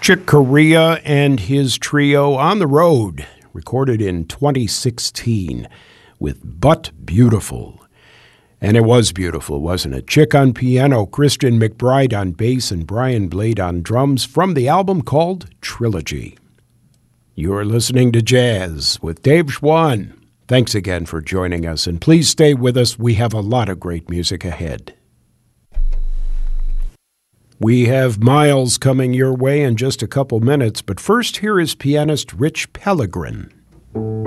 Chick Corea and his trio on the road, recorded in 2016 with But Beautiful. And it was beautiful, wasn't it? Chick on piano, Christian McBride on bass, and Brian Blade on drums from the album called Trilogy. You're listening to Jazz with Dave Schwann. Thanks again for joining us, and please stay with us. We have a lot of great music ahead. We have Miles coming your way in just a couple minutes, but first here is pianist Rich Pellegrin.